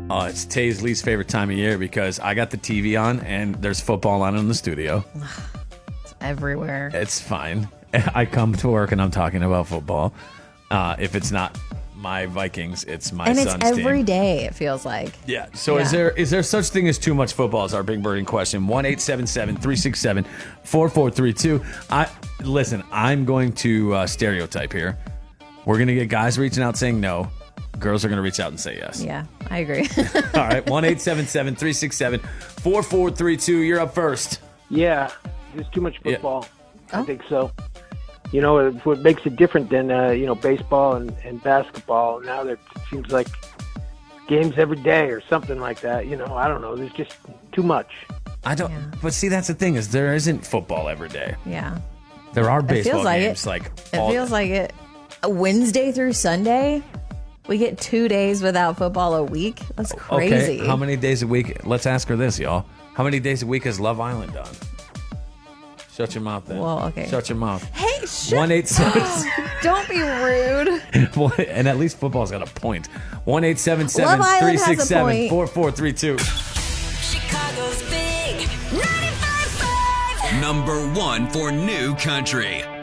It's Tay's least favorite time of year because I got the TV on and there's football on in the studio. It's everywhere. It's fine. I come to work and I'm talking about football. If it's not my Vikings, it's my and son's it's every team. day, it feels like. Yeah. So Yeah. is there such thing as too much football? Is our big burning question. 1-877-367-4432. Listen, I'm going to stereotype here. We're going to get guys reaching out saying no. Girls are going to reach out and say yes. Yeah, I agree. All right. 1-877-367-4432. You're up first. Yeah, there's too much football. Oh. I think so. You know, what makes it different than, baseball and basketball. Now there seems like games every day or something like that. You know, I don't know. There's just too much. I don't. Yeah. But see, that's the thing is there isn't football every day. Yeah. There are It baseball feels like games. it. Like It feels like it. Wednesday through Sunday, we get 2 days without football a week. That's crazy. Okay, how many days a week? Let's ask her this, y'all. How many days a week has Love Island done? Shut your mouth then. Well, okay. Shut your mouth. Hey, shut 1-877. Don't be rude. And at least football's got a point. 1-877-367-4432. Love Island has a point. Chicago's big 95.5. Number 1 for new country.